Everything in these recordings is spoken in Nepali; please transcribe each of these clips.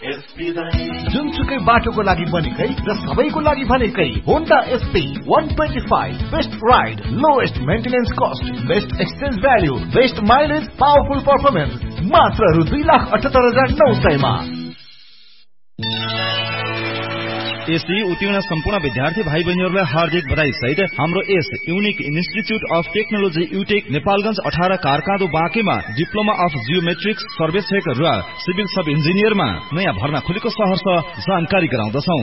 जुनसुकै बाटोको लागि बनेकै र सबैको लागि भनेकै Honda SP 125 best ride, lowest maintenance cost, best exchange value, best mileage, powerful performance मात्र रु 2,78,900 मा। यसै उत्तीर्ण सम्पूर्ण विद्यार्थी भाइ बहिनीहरूलाई हार्दिक बधाई सहित हाम्रो यस unique institute of technology युटेक Nepalgunj 18 कारकाँदो बाँकेमा diploma of geometrics सर्वेक्षक र सिभिल सब इन्जिनियरमा नयाँ भर्ना खुलेको सहर्ष जानकारी गराउँदछौं।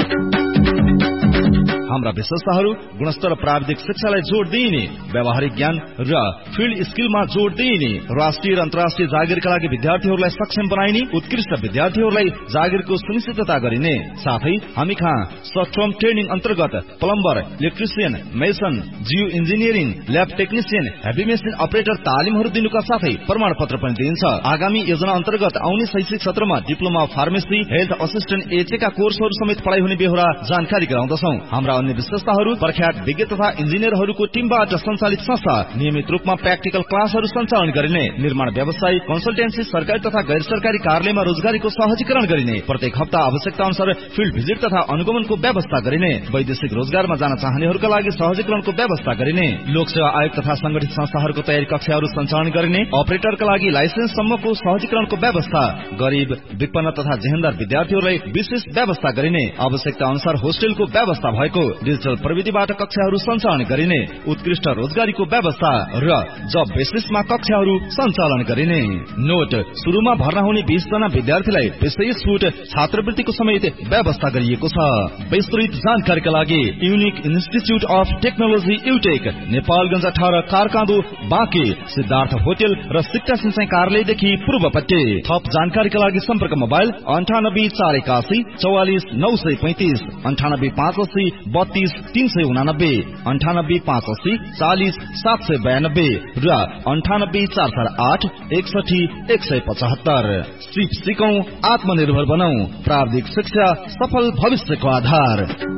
हाम्रा विशेषताहरू गुणस्तर प्राविधिक शिक्षालाई जोड दिइने, व्यावहारिक ज्ञान र फिल्ड स्किलमा जोड दिइने, राष्ट्रिय र अन्तर्राष्ट्रिय जागिरका लागि विद्यार्थीहरूलाई सक्षम बनाइने, उत्कृष्ट विद्यार्थीहरूलाई जागिरको सुनिश्चितता गरिने साथै हामी कहाँ सर्ट टर्म ट्रेनिङ अन्तर्गत plumber, electrician, mason, Jio engineering, lab technician, heavy machine operator तालिमहरू दिनुका साथै प्रमाणपत्र पनि दिइन्छ। आगामी योजना अन्तर्गत आउने शैक्षिक सत्रमा diploma of pharmacy, health assistant एचएका कोर्सहरू समेत पढाइ हुने बेहोरा जानकारी गराउँदछौं। हाम्रा अन्य विशेषताहरू प्रख्यात विज्ञ तथा इन्जिनियरहरूको टिमबाट सञ्चालित संस्था, नियमित रूपमा प्र्याक्टिकल क्लासहरू सञ्चालन गरिने, निर्माण व्यवसाय, कन्सल्टेन्सी, सरकारी तथा गैर सरकारी कार्यालयमा रोजगारीको सहजीकरण गरिने, प्रत्येक हप्ता आवश्यकता अनुसार फिल्ड भिजिट तथा अनुगमनको व्यवस्था गरिने, वैदेशिक रोजगारमा जान चाहनेहरूका लागि सहजीकरणको व्यवस्था गरिने, लोकसेवा आयोग तथा संगठित संस्थाहरूको तयारी कक्षाहरू सञ्चालन गरिने, अपरेटरका लागि लाइसेन्स सम्मको सहजीकरणको व्यवस्था, गरीब, विपन्न तथा जेहेन्दार विद्यार्थीहरूलाई विशेष व्यवस्था गरिने, आवश्यकता अनुसार होस्टेलको व्यवस्था भएको, डिजिटल प्रविधिबाट कक्षाहरू सञ्चालन गरिने, उत्कृष्ट रोजगारीको व्यवस्था र जब बेसिसमा कक्षाहरू सञ्चालन गरिने। नोट, सुरुमा भर्ना हुने 20 जना विद्यार्थीलाई विशेष छुट छात्रवृत्तिको समेत व्यवस्था गरिएको छ। विस्तृत जानकारीका लागि unique institute of technology युटेक, Nepalgunj 18 कारकाँदो Banke, Siddhartha hotel र सिक्टा सिंचाई कार्यालयदेखि पूर्वपट्टि। थप जानकारीका लागि सम्पर्क मोबाइल 98 481 44 935, 98 580 32 389, 98 580 40 792 र 98 408 61 175। सिकौं, आत्मनिर्भर बनौं, प्राविधिक शिक्षा सफल भविष्यको आधार।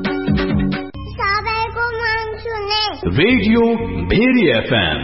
Radio very FM।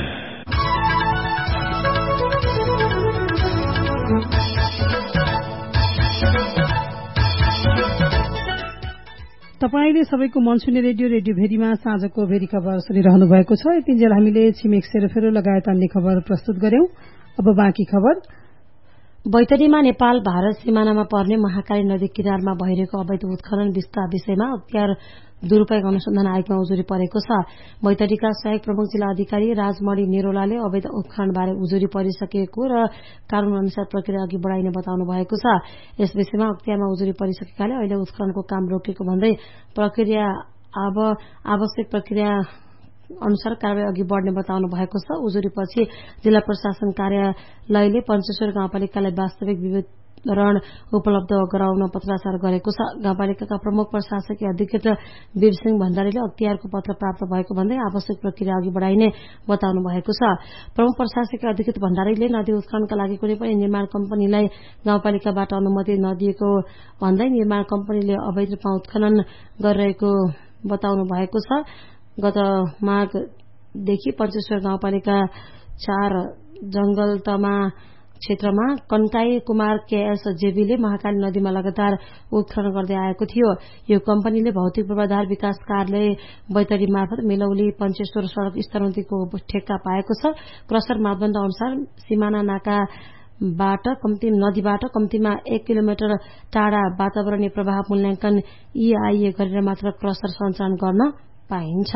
तपाईले सबैको मन सुन्ने रेडियो भेरीमा साँझको भेरी खबर सुनिरहनु भएको छ। यतिन्जेल हामीले छिमेक सेरोफेरो लगायत अन्य खबर प्रस्तुत गर्यौं। अब बाँकी खबर। बैतडीमा नेपाल भारत सीमानामा पर्ने महाकाली नदी किनारमा भइरहेको अवैध उत्खनन विषयमा अख्तियार दुरूपयोग अनुसन्धान आयोगमा उजुरी परेको छ। बैतडीका सहायक प्रमुख जिल्ला अधिकारी राजमणि नेरोलाले अवैध उत्खनन बारे उजुरी परिसकेको र कानून अनुसार प्रक्रिया अघि बढ़ाइने बताउनु भएको छ। यस विषयमा अख्तियारमा उजुरी परिसकेकाले अहिले उत्खननको काम रोकेको भन्दै प्रक्रिया आवश्यक प्रक्रिया अनुसार कारवाही अघि बढ़ने बताउनु भएको छ। उजुरीपछि जिल्ला प्रशासन कार्यालयले पञ्चेश्वर गाउँपालिकालाई वास्तविक विवरण उपलब्ध गराउन पत्राचार गरेको छ। गाउँपालिकाका प्रमुख प्रशासकीय अधिकृत वीरसिंह भण्डारीले अख्तियारको पत्र प्राप्त भएको भन्दै आवश्यक प्रक्रिया अघि बढ़ाइने बताउनु भएको छ। प्रमुख प्रशासकीय अधिकृत भण्डारीले नदी उत्खननका लागि कुनै पनि निर्माण कम्पनीलाई गाउँपालिकाबाट अनुमति नदिएको भन्दै निर्माण कम्पनीले अवैध रूपमा उत्खनन गरिरहेको बताउनु भएको छ। गत माघदेखि पञ्चेश्वर गाउँपालिका 4 जंगलतमा क्षेत्रमा कन्काई कुमार केएस जेबीले महाकाली नदीमा लगातार उत्खनन गर्दै आएको थियो। यो कम्पनीले भौतिक पूर्वाधार विकास कार्यालय बैतडी मार्फत मेलौली पञ्चेश्वर सड़क स्तरोन्नतिको ठेक्का पाएको छ। क्रसर मापदण्ड अनुसार सिमाना नाकाबाट नदीबाट कम्तीमा 1 किलोमिटर टाढा वातावरणीय प्रभाव मूल्याङ्कन EIA गरेर मात्र क्रसर सञ्चालन गर्न पाइन्छ।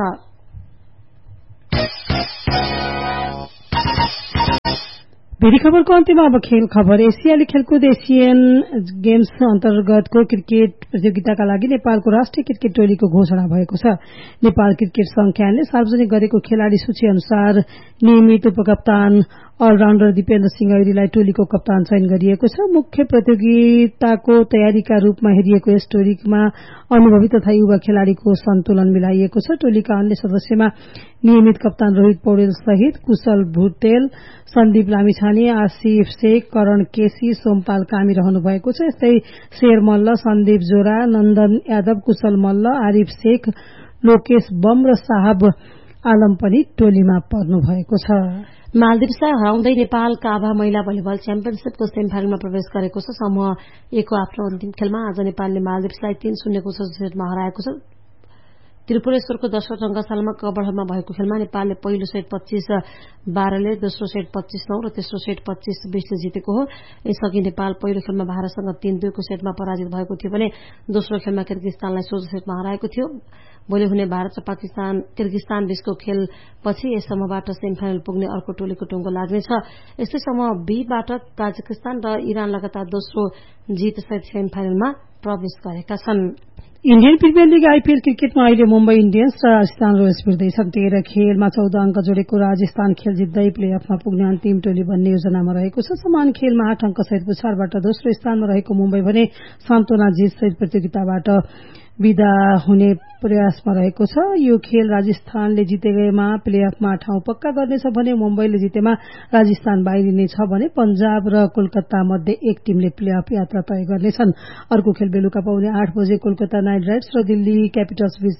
भेरी खबरको अन्त्यमा अब खेल खबर। एसियाली खेलकुद एसियन गेम्स अन्तर्गतको क्रिकेट प्रतियोगिताका लागि नेपालको राष्ट्रिय क्रिकेट टोलीको घोषणा भएको छ। नेपाल क्रिकेट संघले सार्वजनिक गरेको खेलाड़ी सूची अनुसार नियमित उपकप्तान अलराउण्डर दिपेन्द्र सिंह ऐरीलाई टोलीको कप्तान चयन गरिएको छ। मुख्य प्रतियोगिताको तयारीका रूपमा हेरिएको यस टोलीमा अनुभवी तथा युवा खेलाड़ीको सन्तुलन मिलाइएको छ। टोलीका अन्य सदस्यमा नियमित कप्तान रोहित पौडेल सहित कुशल भुटेल, सन्दीप लामिछाने, आसिफ शेख, करण केसी, सोमपाल कामी रहनु भएको छ। यस्तै शेर मल्ल, सन्दीप जोरा, नन्दन यादव, कुशल मल्ल, आरिफ शेख, लोकेश बम र साहब आलम पनि टोलीमा पर्नु भएको छ। मालदिप्सलाई हराउँदै नेपाल काभा महिला भलिबल च्याम्पियनशीपको सेमिफाइनलमा प्रवेश गरेको छ। समूह ए को आफ्नो अन्तिम खेलमा आज नेपालले मालदिप्सलाई 3-0 को सेटमा हराएको छ। त्रिपुरेश्वरको दशरथ रंगशालामा कबडमा भएको खेलमा नेपालले पहिलो सेट 25-12 ले, दोस्रो सेट 25-9 र तेस्रो सेट 25-20 ले जितेको हो। यसअघि नेपाल पहिलो खेलमा भारतसँग 3-2 को सेटमा पराजित भएको थियो भने दोस्रो खेलमा किर्गिस्तानलाई सोझो सेटमा हराएको थियो। भोलि हुने भारत र किर्गिस्तान बीचको खेलपछि यस समूहबाट सेमिफाइनल पुग्ने अर्को टोलीको टुङ्गो लाग्नेछ। यस्तै समूह बीबाट ताजिकिस्तान र इरान लगातार दोस्रो जितसहित सेमिफाइनलमा प्रवेश गरेका छन्। इण्डियन प्रिमियर लीग आईपीएल क्रिकेटमा अहिले मुम्बई इण्डियन्स र राजस्थान रोयल्स भिड्दैछन्। 13 खेलमा 14 अंक जोडेको राजस्थान खेल जित्दै प्ले अफमा पुग्ने अन्तिम टोली बन्ने योजनामा रहेको छ। समान खेलमा 8 अंक सहित पुछारबाट दोस्रो स्थानमा रहेको मुम्बई भने सान्तोना जित सहित प्रतियोगिताबाट विदा हुने प्रयासमा रहेको छ। यो खेल राजस्थानले जितेमा प्ले अफमा ठाउँ पक्का गर्नेछ भने मुम्बईले जितेमा राजस्थान बाहिरिनेछ भने पंजाब र कोलकाता मध्ये एक टीमले प्ले अफ यात्रा तय गर्नेछन्। अर्को खेल बेलुका पाउने 8 बजे कोलकाता नाइट राइडर्स र दिल्ली क्यापिटल्स बीच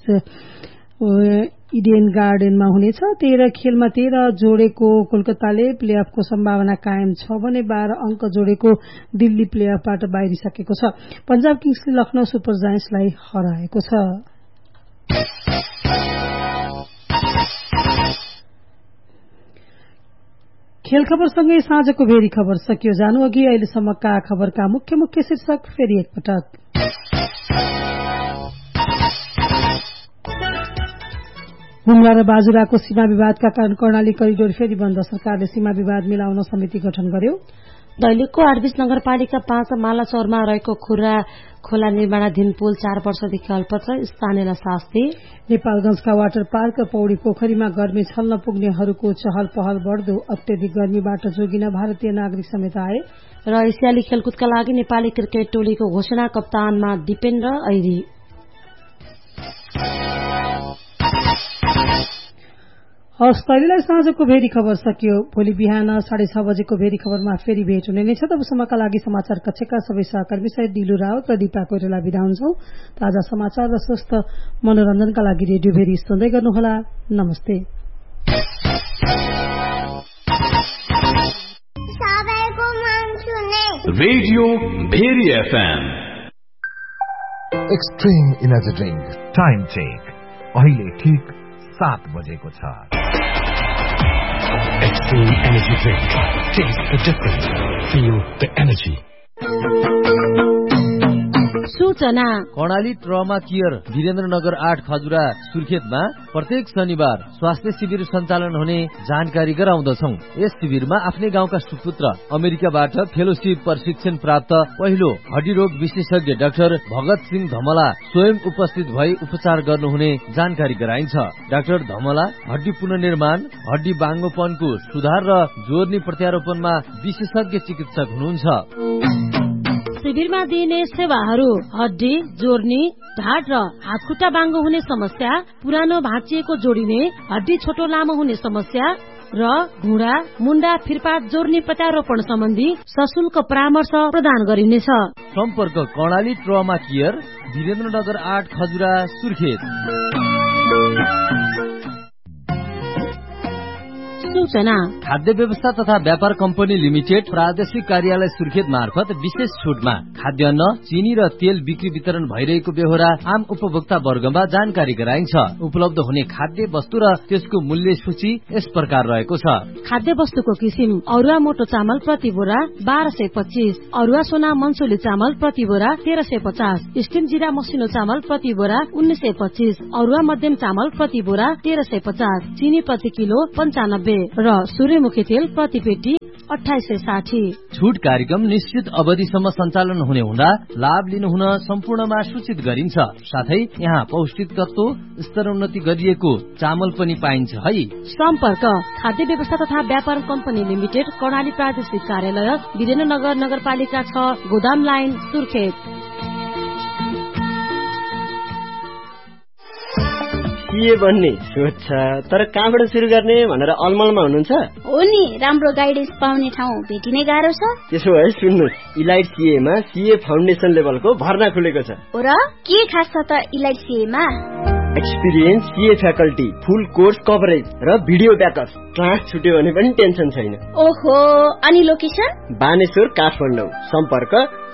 इडेन गार्डनमा हुनेछ। 13 खेलमा 13 जोडेको कोलकाताले प्ले अफको सम्भावना कायम छ भने 12 अंक जोडेको दिल्ली प्ले अफबाट बाहिरिसकेको छ। पंजाब किङ्सले लखनऊ सुपर जायन्ट्सलाई हराएको छ। खेल खबरसँगै साँझको भेरी खबर सकियो। जानु अघि अहिलेसम्मका खबरका मुख्य शीर्षक फेरि एकपटक। हुम्ला र बाजुराको सीमा विवादका कारण कर्णाली करिडोर फेरि बन्द। सरकारले सीमा विवाद मिलाउन समिति गठन गर्यो। दैलेखको 8 नगरपालिका 5 मालाचौरमा रहेको खुर्रा खोला निर्माणाधीन पुल 4 वर्षदेखि अल्पत्र, स्थानीयलाई शास्ति। नेपालगंजका वाटर पार्क र पौडी पोखरीमा गर्मी छल्न पुग्नेहरूको चहल पहल बढ्दो। अत्याधिक गर्मीबाट जोगिन भारतीय नागरिक समेत आए। र एसियाली खेलकुदका लागि नेपाली क्रिकेट टोलीको घोषणा, कप्तानमा दिपेन्द्र ऐरी। हवस्, कहिलेलाई साँझको भेरी खबर सकियो। भोलि बिहान 6:30 बजेको भेरी खबरमा फेरि भेट हुने नै छ। तबसम्मका लागि समाचार कक्षका सबै सहकर्मी सहित दिलु रावत र दीपा कोइराला बिदा हुन्छौं। ताजा समाचार र स्वस्थ मनोरञ्जनका लागि रेडियो भेरी सुन्दै गर्नुहोला। नमस्ते। Radio very FM extreme energy drink time check अहिले ठीक 7 बजेको छ। Extreme energy drink. Taste the difference. Feel the energy. सूचना कर्णाली ट्रमा केयर वीरेन्द्रनगर 8 खजुरा सुर्खेतमा प्रत्येक शनिबार स्वास्थ्य शिविर सञ्चालन हुने जानकारी गराउँदछौं। यस शिविरमा आफ्नै गाउँका सुपुत्र अमेरिकाबाट फेलोशिप प्रशिक्षण प्राप्त पहिलो हड्डी रोग विशेषज्ञ डाक्टर भगत सिंह धमला स्वयं उपस्थित भई उपचार गर्नुहुने जानकारी गराइन्छ। डाक्टर धमला हड्डी पुनर्निर्माण, हड्डी बाङ्गोपनको सुधार र जोर्नी प्रत्यारोपणमा विशेषज्ञ चिकित्सक हुनुहुन्छ। शिविरमा दिइने सेवाहरू हड्डी जोर्नी, ढाड र हातखुट्टा बाङ्गो हुने समस्या, पुरानो भाँचिएको जोडिने, हड्डी छोटो लामो हुने समस्या र घुँडा मुण्डा फिरपाट जोर्नी प्रत्यारोपण सम्बन्धी सशुल्क परामर्श प्रदान गरिनेछ। सम्पर्क कर्णाली ट्रमा केयर वीरेन्द्रनगर 8 खजुरा सुर्खेत। सूचना खाद्य व्यवस्था तथा व्यापार कम्पनी लिमिटेड प्रादेशिक कार्यालय सुर्खेत मार्फत विशेष छुटमा खाद्यान्न, चिनी र तेल बिक्री वितरण भइरहेको बेहोरा आम उपभोक्ता वर्गमा जानकारी गराइन्छ। उपलब्ध हुने खाद्य वस्तु र त्यसको मूल्य सूची यस प्रकार रहेको छ। खाद्य वस्तुको किसिम अरुवा मोटो चामल प्रति बोरा 1225, अरुवा सोना मनसुली चामल प्रति बोरा 1350, स्टिम जिरा मसिनो चामल प्रति बोरा 1925, अरुवा मध्यम चामल प्रति बोरा 1350, चिनी प्रति किलो 95 र सूर्यमुखी तेल प्रति पेटी 2860। छुट कार्यक्रम निश्चित अवधिसम्म सञ्चालन हुने हुँदा लाभ लिनुहुन सम्पूर्णमा सूचित गरिन्छ। साथै यहाँ पौष्टिक तत्व स्तरोन्नति गरिएको चामल पनि पाइन्छ है। सम्पर्क खाद्य व्यवस्था तथा व्यापार कम्पनी लिमिटेड, कर्णाली प्रादेशिक कार्यालय, वीरेन्द्रनगर नगरपालिका 6, गोदाम लाइन, सुर्खेत। के भन्ने सोच छ, तर कहाँबाट सुरु गर्ने भनेर अलमलमा हुनुहुन्छ? हो नि, राम्रो गाइडेन्स पाउने ठाउँ भेटिनै गाह्रो छ। त्यसो भए सुन्नुहोस्, इलाइट सीएमा सीए फाउन्डेसन लेभलको भर्ना खुलेको छ। हो र, के खास छ त इलाइट सीएमा? एक्सपिरियन्स सीए फ्याकल्टी, फुल कोर्स कभरेज र भिडियो ब्याकअप। क्लास छुट्यो भने पनि टेन्सन छैन। ओहो, अनि लोकेसन? बानेश्वर काठमाडौँ। सम्पर्क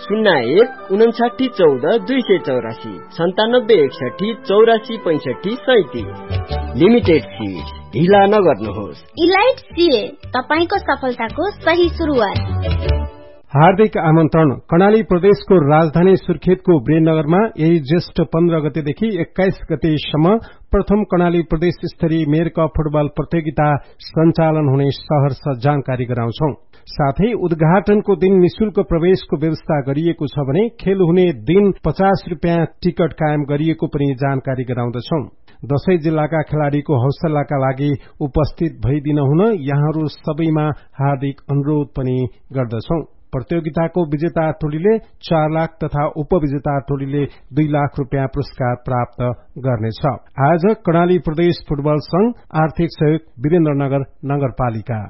015914 284 9761 लिमिटेड सीट। ढिला नगर्नुहोस्। इलाइट सीए, तपाईको सफलताको सही सुरुवात। हार्दिक आमन्त्रण। कर्णाली प्रदेशको राजधानी सुर्खेतको वीरनगरमा यही ज्येष्ठ 15 गतेदेखि 21 गतेसम्म प्रथम कर्णाली प्रदेश स्तरीय मेयर कप फुटबल प्रतियोगिता सञ्चालन हुने सहर्ष जानकारी गराउँछौं। साथै उद्घाटनको दिन निशुल्क प्रवेशको व्यवस्था गरिएको छ भने खेल हुने दिन 50 रुपियाँ टिकट कायम गरिएको पनि जानकारी गराउँदछौं। दशै जिल्लाका खेलाड़ीको हौसलाका लागि उपस्थित भइदिन हुन यहाँहरू सबैमा हार्दिक अनुरोध पनि गर्दछौं। प्रतियोगिताको विजेता टोलीले 4 लाख तथा उपविजेता टोलीले 2 लाख रुपियाँ पुरस्कार प्राप्त गर्नेछ। आयोजक कर्णाली प्रदेश फुटबल संघ, आर्थिक सहयोग वीरेन्द्रनगर नगरपालिका।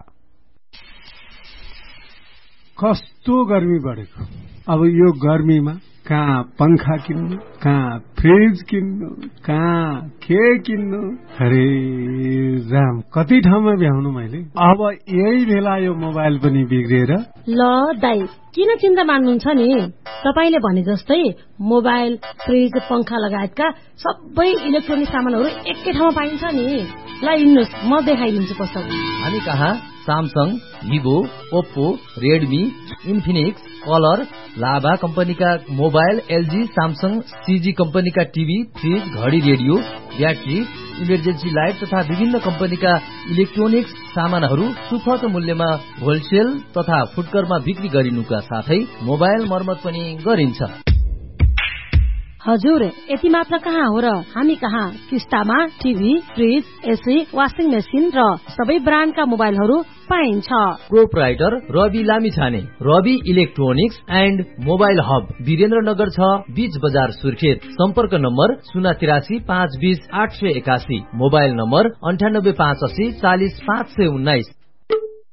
कस्तो गर्मी बढेको। अब यो गर्मीमा कहाँ पंखा किन्नु, कहाँ फ्रिज किन्नु, कहाँ के किन्नु। अरे राम, कति ठाउँमा भ्याउनु मैले। अब यही बेला यो मोबाइल पनि बिग्रेर। ल दाइ, किन चिन्ता मान्नुहुन्छ नि? तपाईले भने जस्तै मोबाइल, फ्रिज, पंखा लगायतका सबै इलेक्ट्रोनिक सामानहरू एकै ठाउँमा पाइन्छ नि। ल हिँड्नुहोस्, म देखाइदिन्छु पसल। हामी कहाँ Samsung, Vivo, Oppo, Redmi, Infinix, colour, लाभा कम्पनीका मोबाइल, एलजी, सैमसंग, सीजी कम्पनीका टिभी, फ्रिज, घडी, रेडियो, ब्याट्री, इमर्जेन्सी लाइट तथा विभिन्न कम्पनीका इलेक्ट्रोनिक्स सामानहरू सुपथ मूल्यमा होलसेल तथा फुटकरमा बिक्री गरिनुका साथै मोबाइल मर्मत पनि गरिन्छ। हजुर, यति मात्र कहाँ हो र, हामी कहाँ किस्तामा TV, fridge, AC, washing machine र सबै ब्रान्डका मोबाइलहरू पाइन्छ। Proprietor Rabi Lamichhane, Rabi electronics and mobile hub, Birendranagar 6, बीच बजार सुर्खेत। सम्पर्क नम्बर 083 520 881, मोबाइल नम्बर 98 580 40 519।